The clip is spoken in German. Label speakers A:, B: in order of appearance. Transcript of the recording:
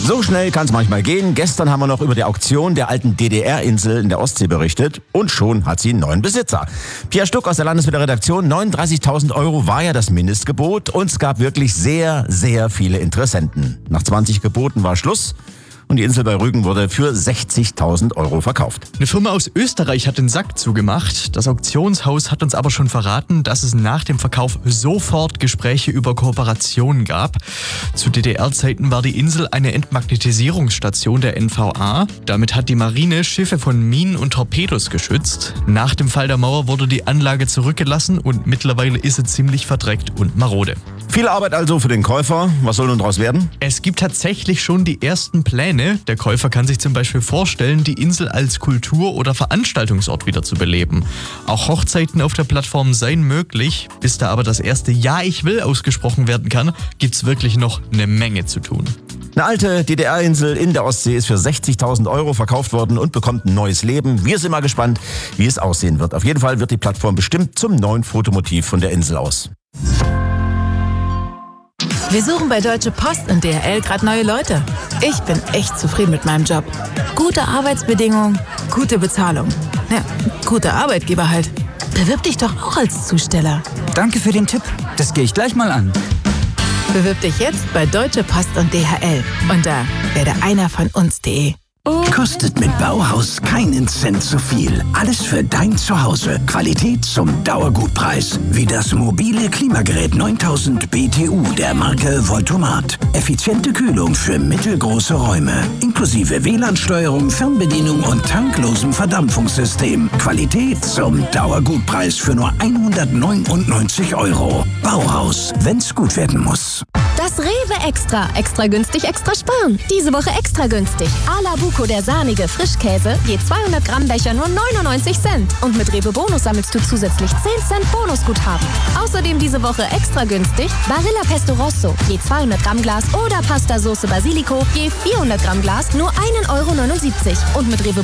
A: So schnell kann es manchmal gehen. Gestern haben wir noch über die Auktion der alten DDR-Insel in der Ostsee berichtet und schon hat sie einen neuen Besitzer. Pierre Stuck aus der Landeswetterredaktion. 39.000 Euro war ja das Mindestgebot und es gab wirklich sehr, sehr viele Interessenten. Nach 20 Geboten war Schluss. Und die Insel bei Rügen wurde für 60.000 Euro verkauft.
B: Eine Firma aus Österreich hat den Sack zugemacht. Das Auktionshaus hat uns aber schon verraten, dass es nach dem Verkauf sofort Gespräche über Kooperationen gab. Zu DDR-Zeiten war die Insel eine Entmagnetisierungsstation der NVA. Damit hat die Marine Schiffe von Minen und Torpedos geschützt. Nach dem Fall der Mauer wurde die Anlage zurückgelassen und mittlerweile ist sie ziemlich verdreckt und marode.
A: Viel Arbeit also für den Käufer. Was soll nun daraus werden?
B: Es gibt tatsächlich schon die ersten Pläne. Der Käufer kann sich zum Beispiel vorstellen, die Insel als Kultur- oder Veranstaltungsort wieder zu beleben. Auch Hochzeiten auf der Plattform seien möglich. Bis da aber das erste Ja, ich will ausgesprochen werden kann, gibt's wirklich noch eine Menge zu tun.
A: Eine alte DDR-Insel in der Ostsee ist für 60.000 Euro verkauft worden und bekommt ein neues Leben. Wir sind mal gespannt, wie es aussehen wird. Auf jeden Fall wird die Plattform bestimmt zum neuen Fotomotiv von der Insel aus.
C: Wir suchen bei Deutsche Post und DHL gerade neue Leute. Ich bin echt zufrieden mit meinem Job. Gute Arbeitsbedingungen, gute Bezahlung. Ja, guter Arbeitgeber halt. Bewirb dich doch auch als Zusteller.
D: Danke für den Tipp. Das gehe ich gleich mal an.
C: Bewirb dich jetzt bei Deutsche Post und DHL unter werdeeinervonUns.de.
E: Kostet mit Bauhaus keinen Cent zu viel. Alles für dein Zuhause. Qualität zum Dauergutpreis. Wie das mobile Klimagerät 9000 BTU der Marke Voltomat. Effiziente Kühlung für mittelgroße Räume. Inklusive WLAN-Steuerung, Fernbedienung und tanklosem Verdampfungssystem. Qualität zum Dauergutpreis für nur 199 Euro. Bauhaus, wenn's gut werden muss.
F: Das Rewe Extra. Extra günstig, extra sparen. Diese Woche extra günstig. A la Buco, der sahnige Frischkäse, je 200 Gramm Becher nur 99 Cent. Und mit Rewe Bonus sammelst du zusätzlich 10 Cent Bonusguthaben. Außerdem diese Woche extra günstig Barilla Pesto Rosso, je 200 Gramm Glas oder Pasta Sauce Basilico, je 400 Gramm Glas nur 1,79 Euro. Und mit Rewe